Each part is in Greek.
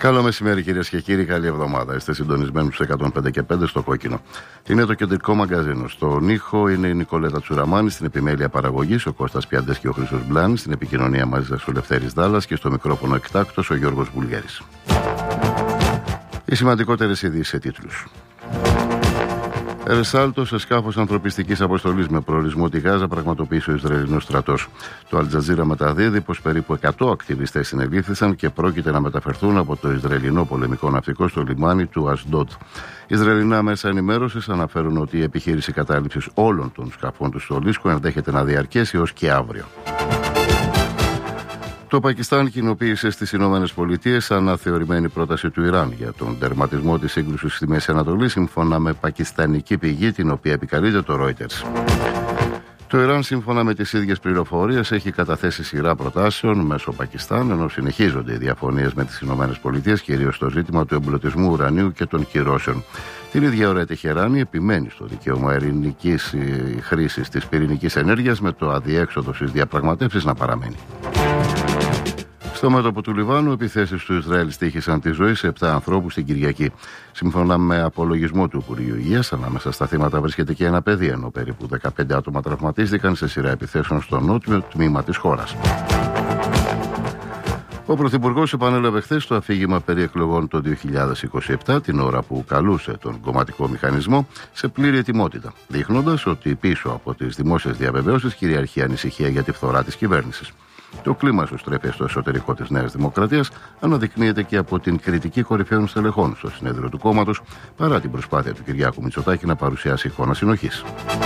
Καλό μεσημέρι, κυρίες και κύριοι, καλή εβδομάδα. Είστε συντονισμένοι στους 105 και 5 στο κόκκινο. Είναι το κεντρικό μαγκαζίνο. Στον ήχο είναι η Νικολέτα Τσουραμάνη, στην επιμέλεια παραγωγής ο Κώστας Πιάντες και ο Χρήστος Μπλάνης, στην επικοινωνία μαζί σας ο Λευτέρης Δάλλας και στο μικρόφωνο εκτάκτος ο Γιώργος Βουλγέρης. Οι σημαντικότερες ειδήσεις σε τίτλους. Ρεσάλτο σε σκάφος ανθρωπιστικής αποστολής με προορισμό τη Γάζα πραγματοποίησε ο Ισραηλινός στρατός. Το Αλτζαζίρα μεταδίδει πως περίπου 100 ακτιβιστές συνελήφθησαν και πρόκειται να μεταφερθούν από το Ισραηλινό πολεμικό ναυτικό στο λιμάνι του Ασντότ. Ισραηλινά μέσα ενημέρωσης αναφέρουν ότι η επιχείρηση κατάληψης όλων των σκαφών του Στολίσκου ενδέχεται να διαρκέσει έως και αύριο. Το Πακιστάν κοινοποίησε στις Ηνωμένες Πολιτείες αναθεωρημένη πρόταση του Ιράν για τον τερματισμό της σύγκρουσης στη Μέση Ανατολή, σύμφωνα με πακιστανική πηγή, την οποία επικαλείται το Reuters. Το Ιράν, σύμφωνα με τις ίδιες πληροφορίες, έχει καταθέσει σειρά προτάσεων μέσω Πακιστάν, ενώ συνεχίζονται οι διαφωνίες με τις Ηνωμένες Πολιτείες, κυρίως στο ζήτημα του εμπλουτισμού ουρανίου και των κυρώσεων. Την ίδια ώρα η Τεχεράνη επιμένει στο δικαίωμα ειρηνικής χρήσης της πυρηνικής ενέργειας, με το αδιέξοδο στις διαπραγματεύσεις να παραμένει. Στο μέτωπο του Λιβάνου, επιθέσεις του Ισραήλ στοίχησαν τη ζωή σε 7 ανθρώπους την Κυριακή. Σύμφωνα με απολογισμό του Υπουργείου Υγείας, ανάμεσα στα θύματα βρίσκεται και ένα παιδί, ενώ περίπου 15 άτομα τραυματίστηκαν σε σειρά επιθέσεων στο νότιο τμήμα της χώρας. Ο Πρωθυπουργός επανέλαβε χθες το αφήγημα περί εκλογών το 2027, την ώρα που καλούσε τον κομματικό μηχανισμό σε πλήρη ετοιμότητα, δείχνοντας ότι πίσω από τις δημόσιες διαβεβαίωσεις κυριαρχεί ανησυχία για τη φθορά της κυβέρνησης. Το κλίμα εσωστρέφεια στο εσωτερικό της Νέας Δημοκρατίας αναδεικνύεται και από την κριτική κορυφαίων στελεχών στο συνέδριο του κόμματος, παρά την προσπάθεια του Κυριάκου Μητσοτάκη να παρουσιάσει εικόνα συνοχής.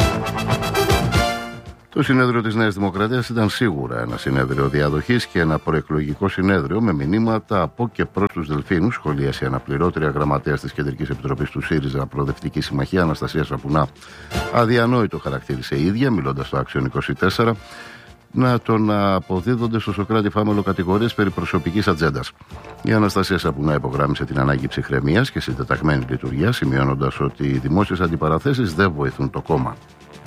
Το συνέδριο της Νέας Δημοκρατίας ήταν σίγουρα ένα συνέδριο διαδοχής και ένα προεκλογικό συνέδριο με μηνύματα από και προς τους Δελφίνους, σχολίασε η αναπληρώτρια γραμματέας της Κεντρικής Επιτροπής του ΣΥΡΙΖΑ Προοδευτική Συμμαχία, Αναστασία Σαπουνά. Αδιανόητο χαρακτήρισε η ίδια, μιλώντας στο Άξιον 24. Να τον αποδίδονται στο Σωκράτη Φάμελο κατηγορίες περί προσωπικής ατζέντας. Η Αναστασία Σαπουνά υπογράμμισε την ανάγκη ψυχραιμίας και συντεταγμένη λειτουργία, σημειώνοντας ότι οι δημόσιες αντιπαραθέσεις δεν βοηθούν το κόμμα.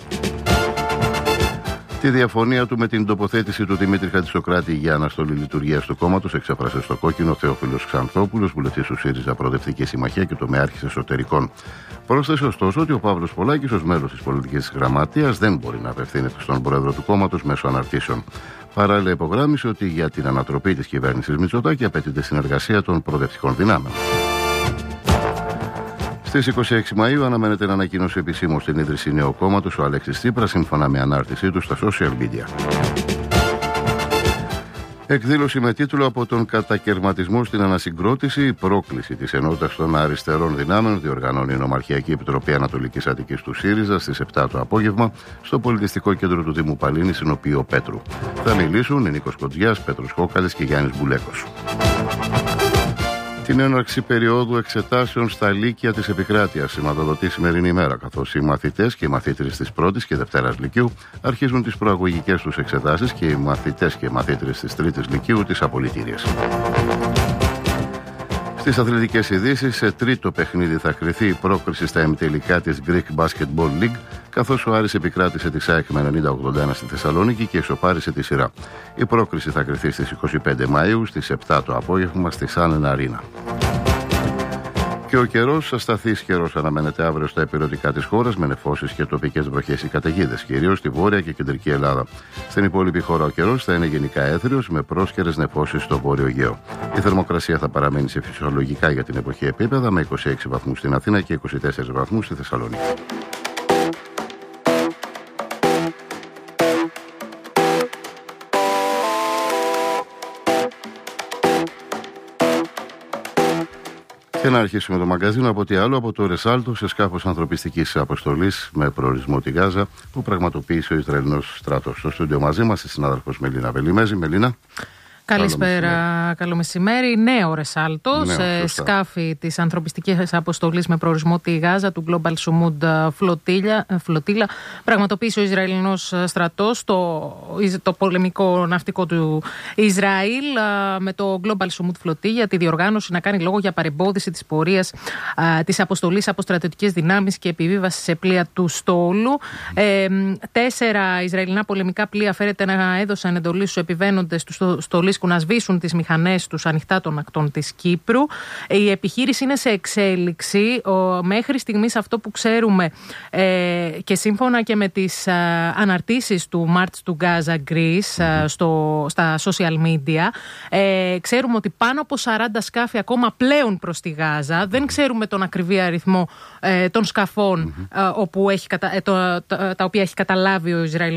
Τη διαφωνία του με την τοποθέτηση του Δημήτρη Χατζησοκράτη για αναστολή λειτουργίας του κόμματος εξέφρασε στο κόκκινο Θεόφιλος Ξανθόπουλος, βουλευτής του ΣΥΡΙΖΑ Προοδευτική Συμμαχία και τομεάρχης εσωτερικών. Πρόσθεσε ωστόσο ότι ο Παύλος Πολάκης, ως μέλος της πολιτικής γραμματείας, δεν μπορεί να απευθύνεται στον πρόεδρο του κόμματος μέσω αναρτήσεων. Παράλληλα, υπογράμμισε ότι για την ανατροπή της κυβέρνησης Μητσοτάκη απαιτείται συνεργασία των προοδευτικών δυνάμεων. Στις 26 Μαΐου αναμένεται να ανακοινώσει επισήμως την ίδρυση νέου κόμματος ο Αλέξης Τσίπρας, σύμφωνα με ανάρτησή του στα social media. Εκδήλωση με τίτλο «Από τον κατακαιρματισμό στην ανασυγκρότηση, η πρόκληση της ενότητας των αριστερών δυνάμεων» διοργανώνει η Νομαρχιακή Επιτροπή Ανατολικής Αττικής του ΣΥΡΙΖΑ στις 7 το απόγευμα στο Πολιτιστικό Κέντρο του Δήμου Παλίνη, Συνοπείο Πέτρου. Θα μιλήσουν η Νίκος Κοντζιάς, Πέτρος Χόκαλης και Γιάννης Μπουλέκος. Την έναρξη περίοδου εξετάσεων στα Λύκεια της Επικράτειας σηματοδοτεί η σημερινή ημέρα, καθώς οι μαθητές και οι μαθήτρες της πρώτης και δευτέρας Λυκείου αρχίζουν τις προαγωγικές τους εξετάσεις και οι μαθητές και οι μαθήτρες της τρίτης Λυκείου τις απολυτήριες. Στις αθλητικές ειδήσεις, σε τρίτο παιχνίδι θα κριθεί η πρόκριση στα ημιτελικά της Greek Basketball League, καθώς ο Άρης επικράτησε τη ΣΑΕΚ με 90-81 στη Θεσσαλονίκη και ισοπάρισε τη σειρά. Η πρόκριση θα κριθεί στις 25 Μαΐου στις 7 το απόγευμα στη Σάνεν Αρίνα. Και ο καιρός, ασταθής καιρός αναμένεται αύριο στα ηπειρωτικά της χώρας, με νεφώσεις και τοπικές βροχές ή καταιγίδες, κυρίως στη βόρεια και κεντρική Ελλάδα. Στην υπόλοιπη χώρα ο καιρός θα είναι γενικά έθριος, με πρόσκαιρες νεφώσεις στο βόρειο Αιγαίο. Η θερμοκρασία θα παραμένει σε φυσιολογικά για την εποχή επίπεδα, με 26 βαθμούς στην Αθήνα και 24 βαθμούς στη Θεσσαλονίκη. Και να αρχίσουμε το μαγκαζίνο από τι άλλο, από το Ρεσάλτο σε σκάφος ανθρωπιστικής αποστολής με προορισμό τη Γάζα, που πραγματοποίησε ο Ισραηλινός στρατός. Στο στούντιο μαζί μας η συνάδελφος Μελίνα Βελιμέζη. Μελίνα. Καλησπέρα, καλό μεσημέρι. Νέο Ρεσάλτο σε σκάφη της ανθρωπιστικής αποστολής με προορισμό τη Γάζα του Global Sumud Flotilla. Πραγματοποίησε ο Ισραηλινός στρατός το πολεμικό ναυτικό του Ισραήλ με το Global Sumud Flotilla τη διοργάνωση να κάνει λόγο για παρεμπόδιση της πορείας της αποστολής από στρατιωτικές δυνάμεις και επιβίβαση σε πλοία του στόλου. 4 Ισραηλινά πολεμικά πλοία φέρεται να έδωσαν εντολή στους επιβαίνοντες του στολίσκου στολίσκου να σβήσουν τις μηχανές τους ανοιχτά των ακτών της Κύπρου. Η επιχείρηση είναι σε εξέλιξη. Μέχρι στιγμής αυτό που ξέρουμε και σύμφωνα και με τις αναρτήσεις του March to Gaza Greece στα social media, ξέρουμε ότι πάνω από 40 σκάφη ακόμα πλέουν προς τη Γάζα. Δεν ξέρουμε τον ακριβή αριθμό των σκαφών όπου τα οποία έχει καταλάβει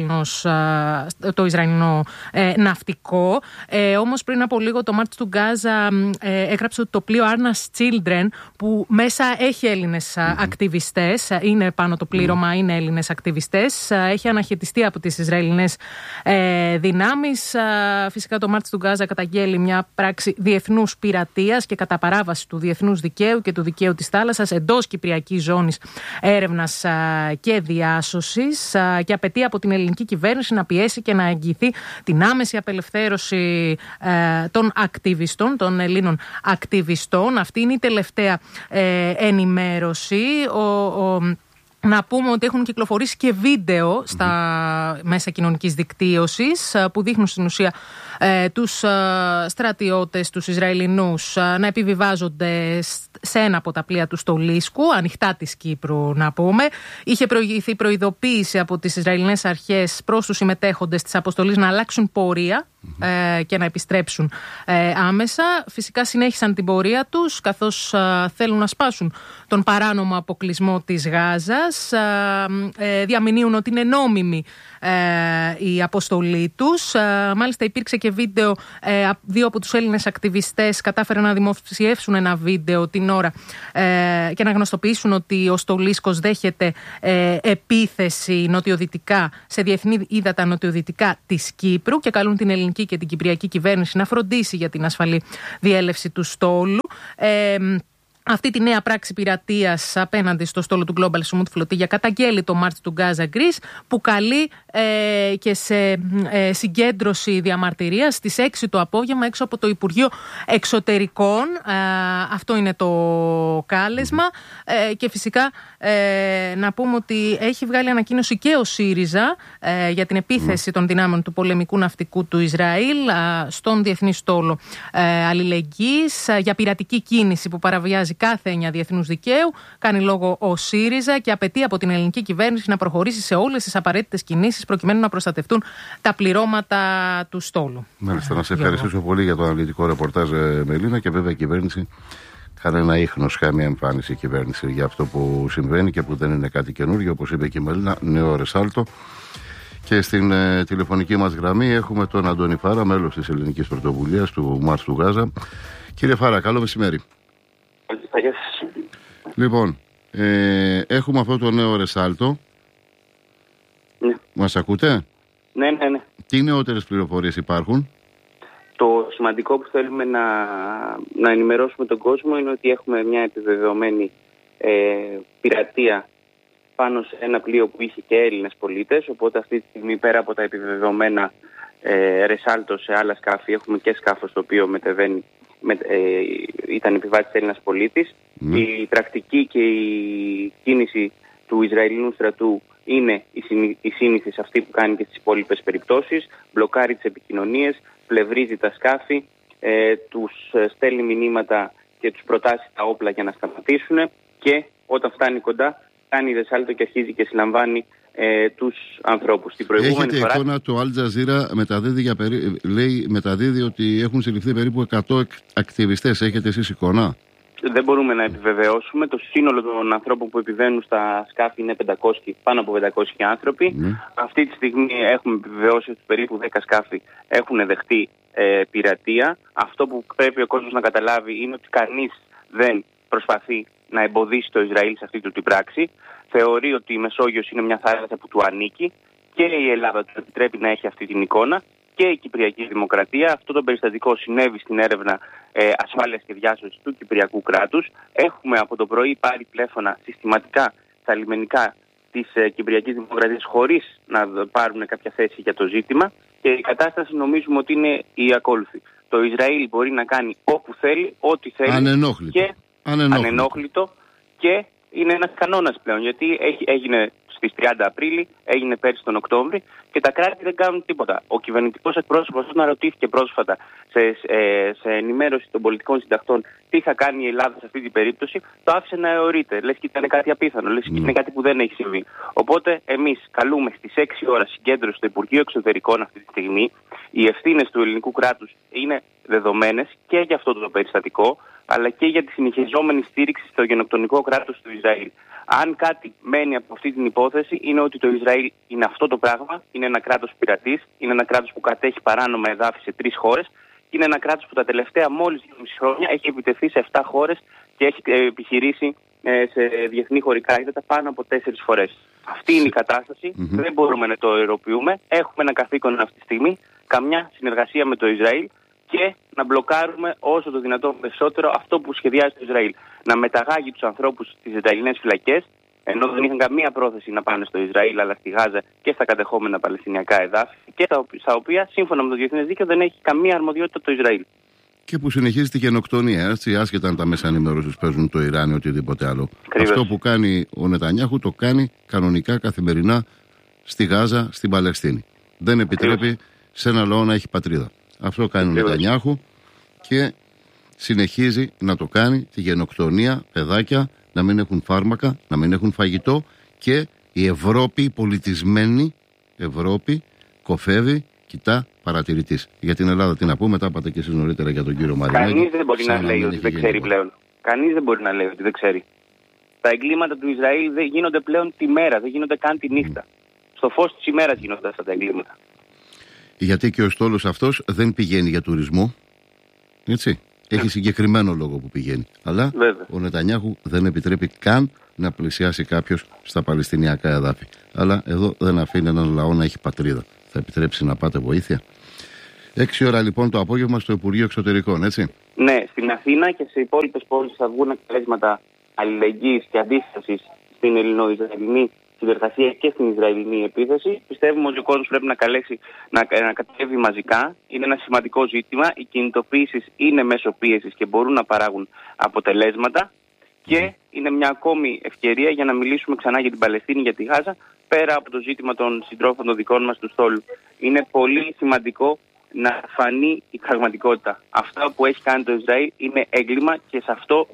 το Ισραηλινό ναυτικό. Όμως πριν από λίγο το March to Gaza έγραψε ότι το πλοίο Arnas Children, που μέσα έχει Έλληνες ακτιβιστές, είναι πάνω το πλήρωμα, είναι Έλληνες ακτιβιστές, έχει αναχαιτιστεί από τις Ισραηλινές δυνάμεις. Φυσικά το March to Gaza καταγγέλει μια πράξη διεθνούς πειρατείας και κατά παράβαση του διεθνούς δικαίου και του δικαίου της θάλασσας εντός κυπριακής ζώνης έρευνας και διάσωσης, και απαιτεί από την ελληνική κυβέρνηση να πιέσει και να εγγυηθεί την άμεση απελευθέρωση των ακτιβιστών, των Ελλήνων ακτιβιστών. Αυτή είναι η τελευταία ενημέρωση. Να πούμε ότι έχουν κυκλοφορήσει και βίντεο στα μέσα κοινωνικής δικτύωσης που δείχνουν στην ουσία τους στρατιώτες, τους Ισραηλινούς, να επιβιβάζονται σε ένα από τα πλοία του Στολίσκου, ανοιχτά της Κύπρου να πούμε. Είχε προηγηθεί προειδοποίηση από τις Ισραηλινές αρχές προς τους συμμετέχοντες της αποστολής να αλλάξουν πορεία και να επιστρέψουν άμεσα. Φυσικά συνέχισαν την πορεία τους, καθώς θέλουν να σπάσουν τον παράνομο αποκλεισμό της Γάζας. Διαμηνύουν ότι είναι νόμιμη η αποστολή τους. Μάλιστα υπήρξε και βίντεο, δύο από τους Έλληνες ακτιβιστές κατάφεραν να δημοσιεύσουν ένα βίντεο την ώρα και να γνωστοποιήσουν ότι ο Στολίσκος δέχεται επίθεση νοτιοδυτικά, σε διεθνή ύδατα νοτιοδυτικά της Κύπρου, και καλούν την ελληνική και την κυπριακή κυβέρνηση να φροντίσει για την ασφαλή διέλευση του στόλου. Αυτή τη νέα πράξη πειρατείας απέναντι στο στόλο του Global Summit Flotilla καταγγέλει το March to Gaza Greece, που καλεί και σε συγκέντρωση διαμαρτυρίας στις 6 το απόγευμα έξω από το Υπουργείο Εξωτερικών. Αυτό είναι το κάλεσμα. Και φυσικά να πούμε ότι έχει βγάλει ανακοίνωση και ο ΣΥΡΙΖΑ για την επίθεση των δυνάμεων του πολεμικού ναυτικού του Ισραήλ στον διεθνή στόλο αλληλεγγύης για πειρατική κίνηση που παραβιάζει κάθε έννοια διεθνούς δικαίου. Κάνει λόγο ο ΣΥΡΙΖΑ και απαιτεί από την ελληνική κυβέρνηση να προχωρήσει σε όλες τις απαραίτητες κινήσεις προκειμένου να προστατευτούν τα πληρώματα του στόλου. Μάλιστα, να σε ευχαριστήσω πολύ για το αναλυτικό ρεπορτάζ, Μελίνα, και βέβαια η κυβέρνηση κανένα ίχνος, καμία εμφάνιση η κυβέρνηση για αυτό που συμβαίνει και που δεν είναι κάτι καινούργιο, όπως είπε και η Μελίνα, νέο ρεσάλτο. Και στην τηλεφωνική μας γραμμή έχουμε τον Αντώνη Φάρα, μέλος της ελληνικής πρωτοβουλίας του March to Gaza. Κύριε Φάρα, καλό μεσημέρι. Λοιπόν, έχουμε αυτό το νέο ρεσάλτο. Ναι. Μας ακούτε? Ναι. Τι νεότερες πληροφορίες υπάρχουν? Το σημαντικό που θέλουμε να ενημερώσουμε τον κόσμο είναι ότι έχουμε μια επιβεβαιωμένη πειρατεία πάνω σε ένα πλοίο που είχε και Έλληνες πολίτες, οπότε αυτή τη στιγμή πέρα από τα επιβεβαιωμένα ρεσάλτο σε άλλα σκάφη έχουμε και σκάφος το οποίο μετεβαίνει, ήταν επιβάτης Έλληνας πολίτης. Η πρακτική και η κίνηση του Ισραηλινού στρατού είναι η σύνηθις αυτή που κάνει και στις υπόλοιπες περιπτώσεις. Μπλοκάρει τις επικοινωνίες, πλευρίζει τα σκάφη, τους στέλνει μηνύματα και τους προτάσει τα όπλα για να σταματήσουν, και όταν φτάνει κοντά κάνει ρεσάλτο και αρχίζει και συλλαμβάνει τους ανθρώπους. Έχετε εικόνα, το Al Jazeera μεταδίδει ότι έχουν συλληφθεί περίπου 100 ακτιβιστές. Έχετε εσείς εικόνα? Δεν μπορούμε να επιβεβαιώσουμε. Το σύνολο των ανθρώπων που επιβαίνουν στα σκάφη είναι 500, πάνω από 500 άνθρωποι. Αυτή τη στιγμή έχουμε επιβεβαιώσει ότι περίπου 10 σκάφη έχουν δεχτεί πειρατεία. Αυτό που πρέπει ο κόσμος να καταλάβει είναι ότι κανείς δεν προσπαθεί να εμποδίσει το Ισραήλ σε αυτή την πράξη. Θεωρεί ότι η Μεσόγειος είναι μια θάλασσα που του ανήκει, και η Ελλάδα του επιτρέπει να έχει αυτή την εικόνα, και η Κυπριακή Δημοκρατία. Αυτό το περιστατικό συνέβη στην έρευνα ασφάλειας και διάσωσης του Κυπριακού κράτους. Έχουμε από το πρωί πάρει τηλέφωνα συστηματικά στα λιμενικά της Κυπριακής Δημοκρατίας χωρίς να πάρουν κάποια θέση για το ζήτημα, και η κατάσταση νομίζουμε ότι είναι η ακόλουθη. Το Ισραήλ μπορεί να κάνει όπου θέλει, ό,τι θέλει, ανενόχλητο, και είναι ένας κανόνας πλέον, γιατί έγινε στις 30 Απρίλη, έγινε πέρσι τον Οκτώβρη και τα κράτη δεν κάνουν τίποτα. Ο κυβερνητικός εκπρόσωπος, όταν ρωτήθηκε πρόσφατα σε ενημέρωση των πολιτικών συντακτών τι θα κάνει η Ελλάδα σε αυτή την περίπτωση, το άφησε να αιωρείται. Λες και ήταν κάτι απίθανο, λες και είναι κάτι που δεν έχει συμβεί. Οπότε εμείς καλούμε στις 6 ώρα συγκέντρωση στο Υπουργείο Εξωτερικών αυτή τη στιγμή. Οι ευθύνες του ελληνικού κράτους είναι δεδομένες και για αυτό το περιστατικό, αλλά και για τη συνεχιζόμενη στήριξη στο γενοκτονικό κράτος του Ισραήλ. Αν κάτι μένει από αυτή την υπόθεση, είναι ότι το Ισραήλ είναι αυτό το πράγμα, είναι ένα κράτος πειρατής, είναι ένα κράτος που κατέχει παράνομα εδάφη σε 3 χώρες, και είναι ένα κράτος που τα τελευταία μόλις 2,5 χρόνια έχει επιτεθεί σε 7 χώρες και έχει επιχειρήσει σε διεθνή χωρικά ύδατα πάνω από 4 φορές. Αυτή είναι η κατάσταση. Δεν μπορούμε να το αιρωποιούμε. Έχουμε ένα καθήκον αυτή τη στιγμή, καμιά συνεργασία με το Ισραήλ και να μπλοκάρουμε όσο το δυνατόν περισσότερο αυτό που σχεδιάζει το Ισραήλ. Να μεταγάγει τους ανθρώπους στις Ισραηλινές φυλακές, ενώ δεν είχαν καμία πρόθεση να πάνε στο Ισραήλ, αλλά στη Γάζα και στα κατεχόμενα παλαιστινιακά εδάφη, και στα οποία, σύμφωνα με το διεθνές δίκαιο, δεν έχει καμία αρμοδιότητα το Ισραήλ. Και που συνεχίζει τη γενοκτονία, έτσι, άσχετα αν τα μέσα ενημέρωσης παίζουν το Ιράν ή οτιδήποτε άλλο. Ακριβώς. Αυτό που κάνει ο Νετανιάχου το κάνει κανονικά καθημερινά στη Γάζα, στην Παλαιστίνη. Δεν επιτρέπει σε ένα λαό να έχει πατρίδα. Αυτό κάνει ο Νετανιάχου και συνεχίζει να το κάνει, τη γενοκτονία, παιδάκια να μην έχουν φάρμακα, να μην έχουν φαγητό, και η Ευρώπη, η πολιτισμένη Ευρώπη, κοφεύει, κοιτά παρατηρητής. Για την Ελλάδα τι να πούμε, τα είπατε και εσείς νωρίτερα για τον κύριο Μαρινάκη. Κανείς δεν μπορεί να λέει ότι δεν ξέρει πλέον. Κανείς δεν μπορεί να λέει ότι δεν ξέρει. Τα εγκλήματα του Ισραήλ δεν γίνονται πλέον τη μέρα, δεν γίνονται καν τη νύχτα. Στο φως της ημέρας γίνονται αυτά τα εγκλήματα. Γιατί και ο στόλος αυτός δεν πηγαίνει για τουρισμό, έτσι. Έχει συγκεκριμένο λόγο που πηγαίνει. Αλλά ο Νετανιάχου δεν επιτρέπει καν να πλησιάσει κάποιος στα παλαιστινιακά εδάφη. Αλλά εδώ δεν αφήνει έναν λαό να έχει πατρίδα. Θα επιτρέψει να πάτε βοήθεια? 6 ώρα λοιπόν το απόγευμα στο Υπουργείο Εξωτερικών, έτσι. Ναι, στην Αθήνα και σε υπόλοιπες πόλεις θα βγουν εκτελέσματα αλληλεγγύης και αντίστασης στην ελληνο-ισραηλινή συνεργασία και στην Ισραηλινή επίθεση. Πιστεύουμε ότι ο κόσμος πρέπει να καλέσει να κατέβει μαζικά. Είναι ένα σημαντικό ζήτημα. Οι κινητοποίησεις είναι μέσω πίεσης και μπορούν να παράγουν αποτελέσματα. Και είναι μια ακόμη ευκαιρία για να μιλήσουμε ξανά για την Παλαιστίνη, για τη Γάζα, πέρα από το ζήτημα των συντρόφων των δικών μας του στόλου. Είναι πολύ σημαντικό να φανεί η πραγματικότητα. Αυτό που έχει κάνει το Ισραήλ είναι έγκλημα και σε αυτό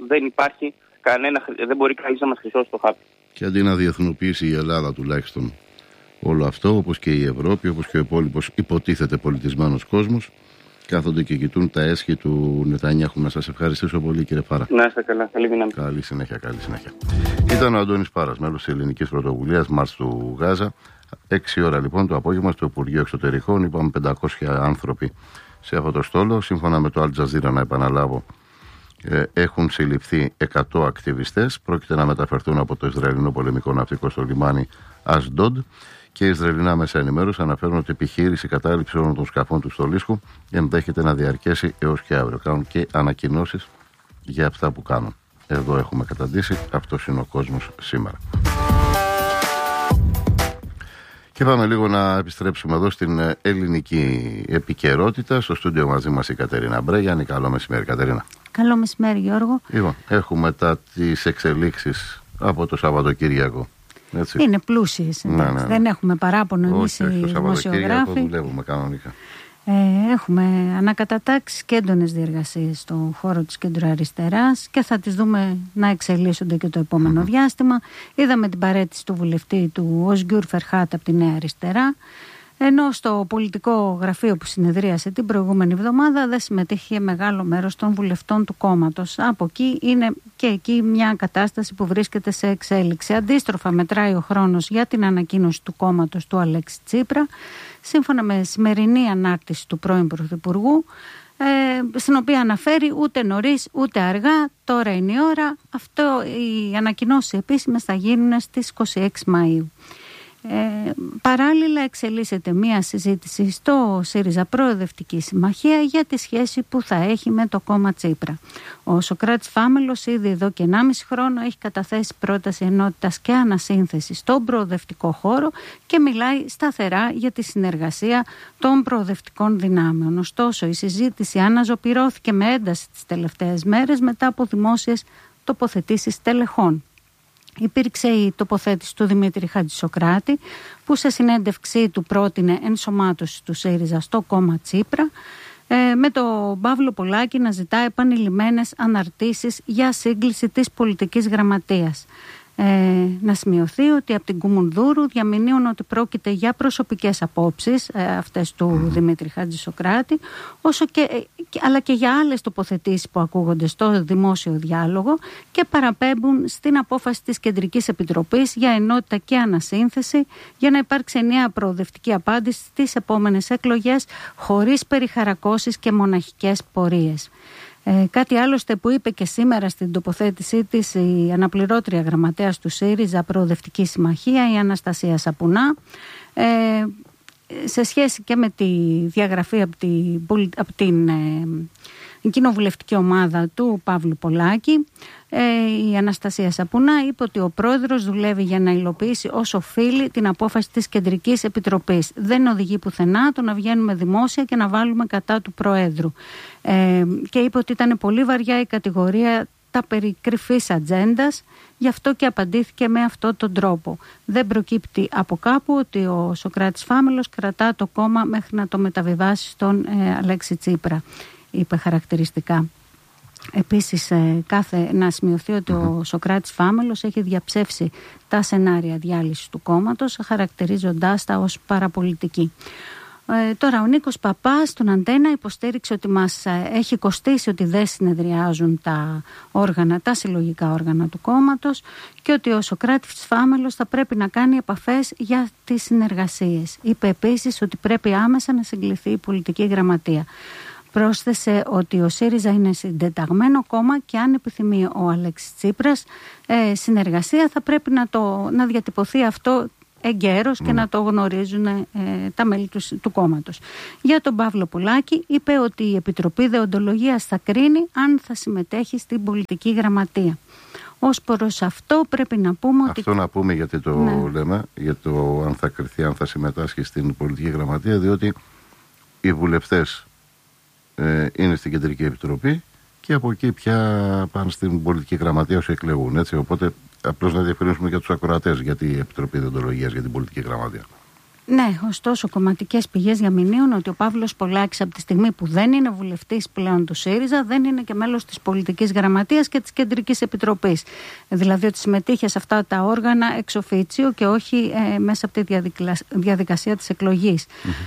δεν μπορεί κανείς να μας χρυσώσει το χάπι. Και αντί να διεθνοποιήσει η Ελλάδα τουλάχιστον όλο αυτό, όπως και η Ευρώπη, όπως και ο υπόλοιπος υποτίθεται πολιτισμένος κόσμος, κάθονται και κοιτούν τα έσχη του Νετανιάχου. Να σας ευχαριστήσω πολύ, κύριε Φάρα. Να είστε καλά. Καλή δύναμη. Καλή συνέχεια. Ήταν ο Αντώνης Πάρας, μέλος της Ελληνικής Πρωτοβουλίας Μάρς του Γάζα. 6 ώρα λοιπόν το απόγευμα στο Υπουργείο Εξωτερικών. Είπαμε 500 άνθρωποι σε αυτό το στόλο. Σύμφωνα με το Al Jazeera, να επαναλάβω, έχουν συλληφθεί 100 ακτιβιστές. Πρόκειται να μεταφερθούν από το Ισραηλινό πολεμικό ναυτικό στο λιμάνι Ασντόντ. Και οι Ισραηλινά μέσα ενημέρωση αναφέρουν ότι η επιχείρηση κατάληψη όλων των σκαφών του στολίσκου ενδέχεται να διαρκέσει έως και αύριο. Κάνουν και ανακοινώσεις για αυτά που κάνουν. Εδώ έχουμε καταντήσει. Αυτός είναι ο κόσμος σήμερα. Και πάμε λίγο να επιστρέψουμε εδώ στην ελληνική επικαιρότητα. Στο στούντιο μαζί μας η Κατερίνα Μπρέγιαννη. Καλό μεσημέρι, Κατερίνα. Καλό μεσημέρι, Γιώργο. Λοιπόν, έχουμε τις εξελίξεις από το Σαββατοκύριακο. Έτσι. Είναι πλούσιες. Ναι. Δεν έχουμε παράπονο εμείς οι δημοσιογράφοι. Δουλεύουμε κανονικά. Έχουμε ανακατατάξεις και έντονες διεργασίες στον χώρο της κεντροαριστεράς και θα τις δούμε να εξελίσσονται και το επόμενο διάστημα. Είδαμε την παραίτηση του βουλευτή του Οσγκιούρ Φερχάτ από τη Νέα Αριστερά, ενώ στο πολιτικό γραφείο που συνεδρίασε την προηγούμενη εβδομάδα δεν συμμετείχε μεγάλο μέρος των βουλευτών του κόμματος. Από εκεί είναι και εκεί μια κατάσταση που βρίσκεται σε εξέλιξη. Αντίστροφα μετράει ο χρόνος για την ανακοίνωση του κόμματος του Αλέξη Τσίπρα, σύμφωνα με σημερινή ανάρτηση του πρώην Πρωθυπουργού, στην οποία αναφέρει ούτε νωρίς ούτε αργά, τώρα είναι η ώρα. Οι ανακοινώσεις επίσημες θα γίνουν στις 26 Μαΐου. Παράλληλα εξελίσσεται μία συζήτηση στο ΣΥΡΙΖΑ Προοδευτική Συμμαχία για τη σχέση που θα έχει με το κόμμα Τσίπρα. Ο Σωκράτης Φάμελος ήδη εδώ και 1,5 χρόνο έχει καταθέσει πρόταση ενότητας και ανασύνθεσης στον προοδευτικό χώρο και μιλάει σταθερά για τη συνεργασία των προοδευτικών δυνάμεων. Ωστόσο η συζήτηση αναζωπυρώθηκε με ένταση τις τελευταίες μέρες μετά από δημόσιες τοποθετήσεις τελεχών. υπήρξε η τοποθέτηση του Δημήτρη Χατζησοκράτη, που σε συνέντευξή του πρότεινε ενσωμάτωση του ΣΥΡΙΖΑ στο κόμμα Τσίπρα, με τον Παύλο Πολάκη να ζητά επανειλημμένες αναρτήσεις για σύγκληση της πολιτικής γραμματείας. Να σημειωθεί ότι από την Κουμουνδούρου διαμηνύουν ότι πρόκειται για προσωπικές απόψεις, αυτές του Δημήτρη Χατζησοκράτη, αλλά και για άλλες τοποθετήσεις που ακούγονται στο δημόσιο διάλογο και παραπέμπουν στην απόφαση της Κεντρικής Επιτροπής για ενότητα και ανασύνθεση, για να υπάρξει ενιαία προοδευτική απάντηση στις επόμενες εκλογές, χωρίς περιχαρακώσεις και μοναχικές πορείες. Κάτι άλλωστε που είπε και σήμερα στην τοποθέτησή της η αναπληρώτρια γραμματέας του ΣΥΡΙΖΑ Προοδευτική Συμμαχία, η Αναστασία Σαπουνά, σε σχέση και με τη διαγραφή από την κοινοβουλευτική ομάδα του Παύλου Πολάκη. Η Αναστασία Σαπουνά είπε ότι ο πρόεδρος δουλεύει για να υλοποιήσει όσο οφείλει την απόφαση της Κεντρικής Επιτροπής. Δεν οδηγεί πουθενά το να βγαίνουμε δημόσια και να βάλουμε κατά του Προέδρου. Και είπε ότι ήταν πολύ βαριά η κατηγορία τα περί κρυφής ατζέντας, γι' αυτό και απαντήθηκε με αυτόν τον τρόπο. Δεν προκύπτει από κάπου ότι ο Σωκράτης Φάμελος κρατά το κόμμα μέχρι να το μεταβιβάσει στον Αλέξη Τσίπρα, είπε χαρακτηριστικά. Επίσης, να σημειωθεί ότι ο Σωκράτης Φάμελος έχει διαψεύσει τα σενάρια διάλυσης του κόμματος, χαρακτηρίζοντάς τα ως παραπολιτική. Τώρα ο Νίκος Παπάς στον Αντένα υποστήριξε ότι μας έχει κοστίσει ότι δεν συνεδριάζουν τα συλλογικά όργανα του κόμματος και ότι ο Σωκράτης Φάμελος θα πρέπει να κάνει επαφές για τις συνεργασίες. Είπε επίσης ότι πρέπει άμεσα να συγκληθεί η πολιτική γραμματεία. Πρόσθεσε ότι ο ΣΥΡΙΖΑ είναι συντεταγμένο κόμμα και αν επιθυμεί ο Αλέξης Τσίπρας συνεργασία θα πρέπει να διατυπωθεί αυτό εγκαίρως και να το γνωρίζουν τα μέλη του κόμματος. Για τον Παύλο Πολάκη είπε ότι η Επιτροπή Δεοντολογίας θα κρίνει αν θα συμμετέχει στην πολιτική γραμματεία. Ως προς αυτό πρέπει να πούμε ότι... Αυτό να πούμε γιατί το λέμε, για το αν θα κριθεί, αν θα συμμετάσχει στην πολιτική γραμματεία, διότι οι βουλευτές είναι στην Κεντρική Επιτροπή και από εκεί πια πάνε στην πολιτική γραμματεία όσοι εκλεγούν. Έτσι, οπότε απλώς να διευκρινίσουμε για τους ακροατές γιατί η Επιτροπή Δεοντολογίας για την πολιτική γραμματεία. Ναι, ωστόσο κομματικές πηγές διαμηνύουν ότι ο Παύλος Πολάκης από τη στιγμή που δεν είναι βουλευτής πλέον του ΣΥΡΙΖΑ δεν είναι και μέλος της πολιτικής γραμματείας και της Κεντρικής Επιτροπής. Δηλαδή ότι συμμετείχε σε αυτά τα όργανα εξ οφίτσιο και όχι μέσα από τη διαδικασία της εκλογής.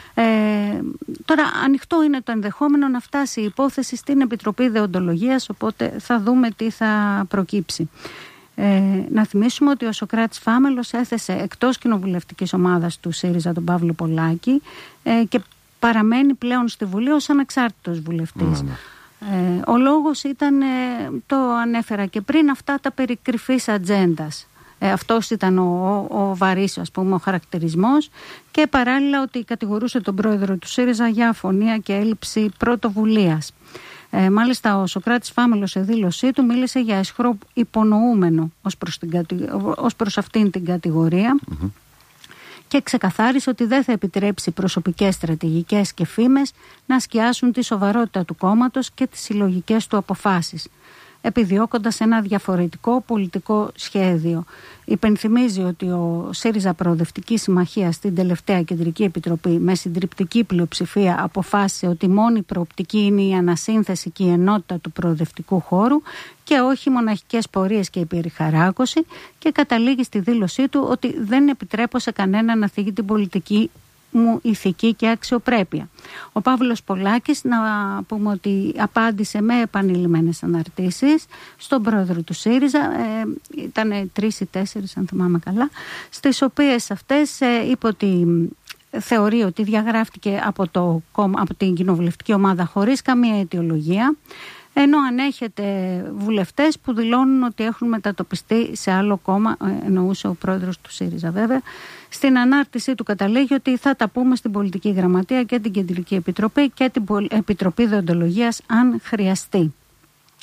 Τώρα ανοιχτό είναι το ενδεχόμενο να φτάσει η υπόθεση στην Επιτροπή Δεοντολογίας, οπότε θα δούμε τι θα προκύψει. Να θυμίσουμε ότι ο Σωκράτης Φάμελος έθεσε εκτός κοινοβουλευτικής ομάδας του ΣΥΡΙΖΑ τον Παύλο Πολάκη και παραμένει πλέον στη Βουλή ως ανεξάρτητος βουλευτής. Ο λόγος ήταν, το ανέφερα και πριν, αυτά τα περί κρυφής ατζέντας. Αυτός ήταν ο βαρύς, ας πούμε, ο χαρακτηρισμός και παράλληλα ότι κατηγορούσε τον πρόεδρο του ΣΥΡΙΖΑ για αφωνία και έλλειψη πρωτοβουλίας. Μάλιστα ο Σωκράτης Φάμελος σε δήλωσή του μίλησε για αισχρό υπονοούμενο ως προς αυτήν την κατηγορία και ξεκαθάρισε ότι δεν θα επιτρέψει προσωπικές στρατηγικές και φήμες να σκιάσουν τη σοβαρότητα του κόμματος και τις συλλογικές του αποφάσεις, επιδιώκοντας ένα διαφορετικό πολιτικό σχέδιο. Υπενθυμίζει ότι ο ΣΥΡΙΖΑ Προοδευτική Συμμαχία στην τελευταία Κεντρική Επιτροπή με συντριπτική πλειοψηφία αποφάσισε ότι μόνη προοπτική είναι η ανασύνθεση και η ενότητα του προοδευτικού χώρου και όχι μοναχικές πορείες και η περιχαράκωση, και καταλήγει στη δήλωσή του ότι δεν επιτρέπω σε κανένα να θίγει την πολιτική μου ηθική και αξιοπρέπεια. Ο Παύλος Πολάκης, να πούμε ότι απάντησε με επανειλημμένες αναρτήσεις στον πρόεδρο του ΣΥΡΙΖΑ, ήταν 3 ή 4 αν θυμάμαι καλά, στις οποίες αυτές είπε ότι θεωρεί ότι διαγράφτηκε από την κοινοβουλευτική ομάδα χωρίς καμία αιτιολογία, ενώ ανέχεται βουλευτές που δηλώνουν ότι έχουν μετατοπιστεί σε άλλο κόμμα, εννοούσε ο πρόεδρος του ΣΥΡΙΖΑ βέβαια. Στην ανάρτησή του καταλήγει ότι θα τα πούμε στην Πολιτική Γραμματεία και την Κεντρική Επιτροπή και την Επιτροπή Δεοντολογίας αν χρειαστεί.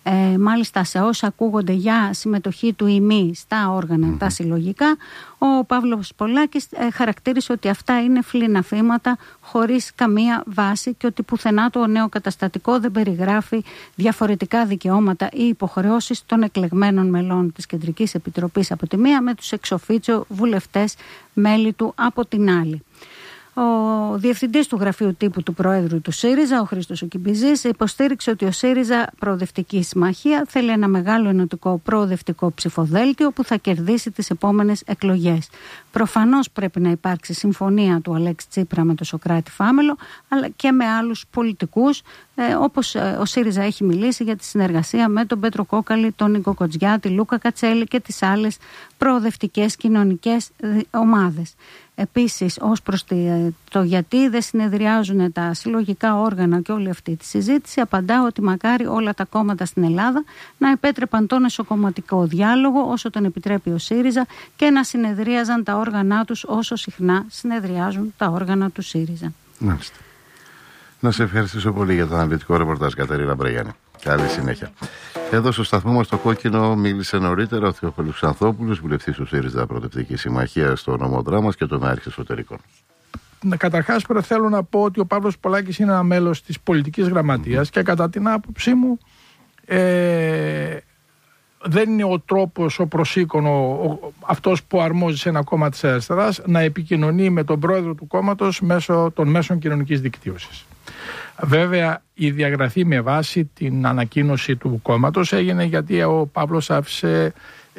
μάλιστα σε όσα ακούγονται για συμμετοχή του ή μη στα όργανα τα συλλογικά, ο Παύλος Πολάκης χαρακτήρισε ότι αυτά είναι φλήνα φήματα χωρίς καμία βάση και ότι πουθενά το νέο καταστατικό δεν περιγράφει διαφορετικά δικαιώματα ή υποχρεώσεις των εκλεγμένων μελών της Κεντρικής Επιτροπής από τη μία με τους εξοφίτσιο βουλευτές μέλη του από την άλλη. Ο διευθυντής του γραφείου τύπου του Προέδρου του ΣΥΡΙΖΑ, ο Χρήστος Κιμπιζής, υποστήριξε ότι ο ΣΥΡΙΖΑ Προοδευτική Συμμαχία θέλει ένα μεγάλο ενωτικό προοδευτικό ψηφοδέλτιο που θα κερδίσει τις επόμενες εκλογές. Προφανώς πρέπει να υπάρξει συμφωνία του Αλέξη Τσίπρα με τον Σωκράτη Φάμελο, αλλά και με άλλους πολιτικούς, όπως ο ΣΥΡΙΖΑ έχει μιλήσει για τη συνεργασία με τον Πέτρο Κόκαλη, τον Νίκο Κοτζιά, τη Λούκα Κατσέλη και τις άλλες προοδευτικές κοινωνικές ομάδες. Επίσης, ως προς το γιατί δεν συνεδριάζουν τα συλλογικά όργανα και όλη αυτή τη συζήτηση, απαντά ότι μακάρι όλα τα κόμματα στην Ελλάδα να επέτρεπαν τον εσωκομματικό διάλογο όσο τον επιτρέπει ο ΣΥΡΙΖΑ και να συνεδρίαζαν τα όργανά τους όσο συχνά συνεδριάζουν τα όργανα του ΣΥΡΙΖΑ. Μάλιστα. Να σε ευχαριστήσω πολύ για το αναλυτικό ρεπορτάζ, Κατερίνα Μπρεγιάννη. Καλή συνέχεια. Εδώ στο σταθμό μας στο Κόκκινο μίλησε νωρίτερα ο Θεόφιλος Ξανθόπουλος, βουλευτής του ΣΥΡΙΖΑ Προοδευτική Συμμαχία στο νομοδράμας και τομέαρχης εσωτερικών. Καταρχάς, θέλω να πω ότι ο Παύλος Πολάκης είναι ένα μέλος της πολιτικής γραμματείας και κατά την άποψή μου δεν είναι ο τρόπος, ο προσήκον, αυτός που αρμόζει σε ένα κόμμα της αριστεράς να επικοινωνεί με τον πρόεδρο του κόμματος μέσω των μέσων κοινωνικής δικτύωσης. Βέβαια, η διαγραφή με βάση την ανακοίνωση του κόμματος έγινε γιατί ο Παύλος άφησε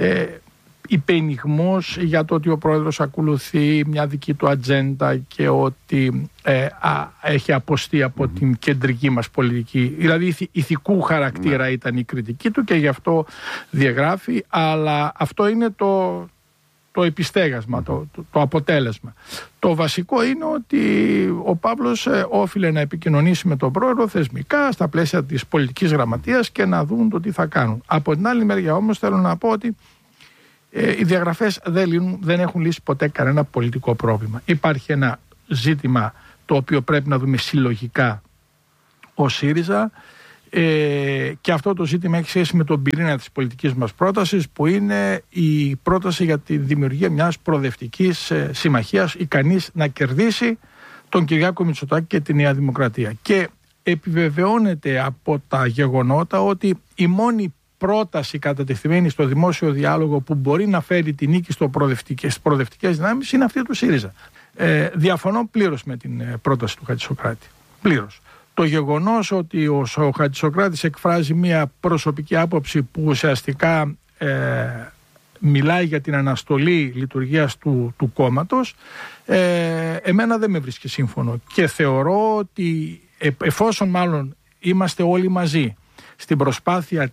υπενιγμούς για το ότι ο πρόεδρος ακολουθεί μια δική του ατζέντα και ότι έχει αποστεί από την κεντρική μας πολιτική. Δηλαδή ηθικού χαρακτήρα ήταν η κριτική του και γι' αυτό διαγράφει, αλλά αυτό είναι το επιστέγασμα, το αποτέλεσμα. Το βασικό είναι ότι ο Παύλος όφιλε να επικοινωνήσει με τον πρόεδρο θεσμικά στα πλαίσια της πολιτικής γραμματείας και να δουν το τι θα κάνουν. Από την άλλη μεριά όμως θέλω να πω ότι οι διαγραφές δεν έχουν λύσει ποτέ κανένα πολιτικό πρόβλημα. Υπάρχει ένα ζήτημα το οποίο πρέπει να δούμε συλλογικά ως ΣΥΡΙΖΑ και αυτό το ζήτημα έχει σχέση με τον πυρήνα της πολιτικής μας πρότασης, που είναι η πρόταση για τη δημιουργία μιας προοδευτικής συμμαχίας ικανής να κερδίσει τον Κυριάκο Μητσοτάκη και τη Νέα Δημοκρατία. Και επιβεβαιώνεται από τα γεγονότα ότι η μόνη πρόταση κατατεθειμένη στο δημόσιο διάλογο που μπορεί να φέρει τη νίκη στις προοδευτικές δυνάμεις είναι αυτή του ΣΥΡΙΖΑ. Διαφωνώ πλήρως με την πρόταση του Χατζησοκράτη. Πλήρως. Το γεγονός ότι ο Χατζησοκράτης εκφράζει μια προσωπική άποψη που ουσιαστικά μιλάει για την αναστολή λειτουργίας του κόμματος, εμένα δεν με βρίσκει σύμφωνο και θεωρώ ότι εφόσον μάλλον είμαστε όλοι μαζί στην προσπάθεια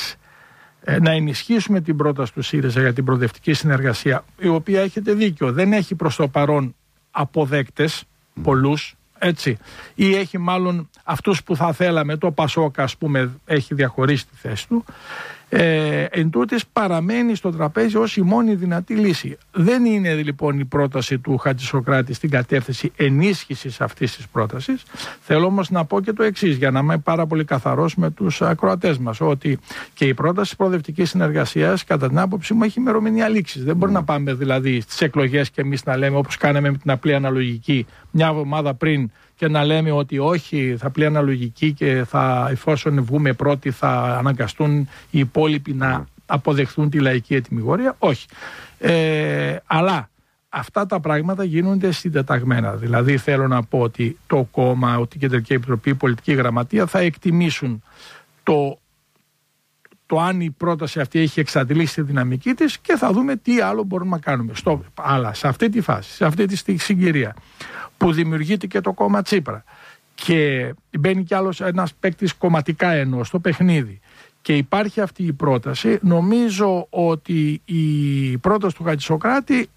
να ενισχύσουμε την πρόταση του ΣΥΡΙΖΑ για την προοδευτική συνεργασία, η οποία, έχετε δίκιο, δεν έχει προς το παρόν αποδέκτες πολλούς, έτσι, ή έχει μάλλον αυτούς που θα θέλαμε, το ΠΑΣΟΚ ας πούμε έχει διαχωρίσει τη θέση του, εν τούτης παραμένει στο τραπέζι ως η μόνη δυνατή λύση. Δεν είναι λοιπόν η πρόταση του Χατζησοκράτη στην κατεύθυνση ενίσχυσης αυτής της πρότασης. Θέλω όμως να πω και το εξής, για να είμαι πάρα πολύ καθαρός με τους ακροατές μας, ότι και η πρόταση προοδευτικής συνεργασίας κατά την άποψή μου έχει ημερομηνία λήξης. Δεν μπορεί να πάμε δηλαδή στις εκλογές και εμείς να λέμε, όπως κάναμε με την απλή αναλογική μια εβδομάδα πριν, και να λέμε ότι όχι, θα πλέον αναλογική και εφόσον βγούμε πρώτοι θα αναγκαστούν οι υπόλοιποι να αποδεχθούν τη λαϊκή ετυμηγορία. Όχι. Αλλά αυτά τα πράγματα γίνονται συντεταγμένα. Δηλαδή θέλω να πω ότι το κόμμα, ότι η Κεντρική Επιτροπή, η Πολιτική Γραμματεία θα εκτιμήσουν το αν η πρόταση αυτή έχει εξαντλήσει τη δυναμική της και θα δούμε τι άλλο μπορούμε να κάνουμε. Αλλά σε αυτή τη φάση, σε αυτή τη συγκυρία που δημιουργείται και το κόμμα Τσίπρα και μπαίνει κι άλλος ένας παίκτης κομματικά εννοώ στο παιχνίδι και υπάρχει αυτή η πρόταση, νομίζω ότι η πρόταση του Χατζησοκράτη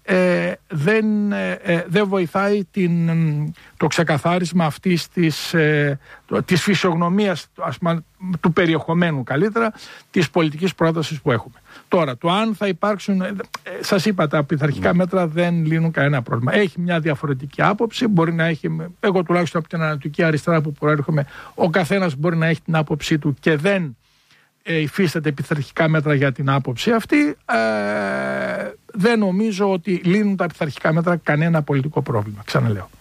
δεν βοηθάει το ξεκαθάρισμα αυτής της φυσιογνωμίας, του περιεχομένου καλύτερα, της πολιτικής πρότασης που έχουμε. Τώρα, το αν θα υπάρξουν, σας είπα, τα πειθαρχικά μέτρα δεν λύνουν κανένα πρόβλημα. Έχει μια διαφορετική άποψη, μπορεί να έχει, εγώ τουλάχιστον από την ανατολική αριστερά που προέρχομαι, ο καθένας μπορεί να έχει την άποψή του και δεν υφίσταται πειθαρχικά μέτρα για την άποψη αυτή, δεν νομίζω ότι λύνουν τα πειθαρχικά μέτρα κανένα πολιτικό πρόβλημα. Ξαναλέω.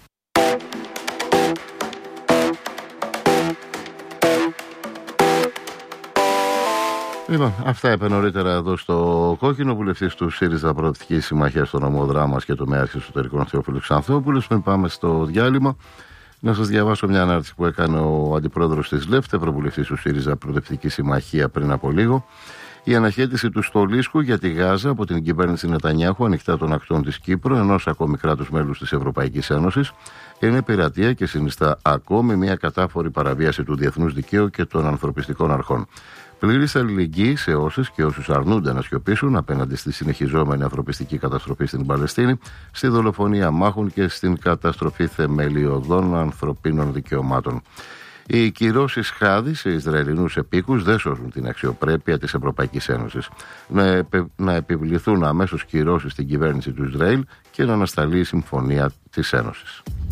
Λοιπόν, αυτά είπε νωρίτερα εδώ στο Κόκκινο, βουλευτής του ΣΥΡΙΖΑ Προοδευτική Συμμαχία στο νομό Δράμας και τομέας εσωτερικών Θεόφιλος Ξανθόπουλος. Πριν πάμε στο διάλειμμα, να σας διαβάσω μια ανάρτηση που έκανε ο αντιπρόεδρος της ΛΕΦΤ, ευρωβουλευτής του ΣΥΡΙΖΑ Προοδευτική Συμμαχία, πριν από λίγο. Η αναχέτηση του στολίσκου για τη Γάζα από την κυβέρνηση Νετανιάχου ανοιχτά των ακτών της Κύπρου, ενός ακόμη κράτους μέλους της Ευρωπαϊκής Ένωσης, είναι πειρατεία και συνιστά ακόμη μια κατάφορη παραβίαση του διεθνούς δικαίου και των ανθρωπιστικών αρχών. Πλήρης αλληλεγγύη σε όσες και όσους αρνούνται να σιωπήσουν απέναντι στη συνεχιζόμενη ανθρωπιστική καταστροφή στην Παλαιστίνη, στη δολοφονία μάχων και στην καταστροφή θεμελιωδών ανθρωπίνων δικαιωμάτων. Οι κυρώσεις χάδι σε Ισραηλινούς επίκους δεν σώζουν την αξιοπρέπεια της Ευρωπαϊκής Ένωσης. Να επιβληθούν αμέσως κυρώσεις στην κυβέρνηση του Ισραήλ και να ανασταλεί η συμφωνία της Ένωσης.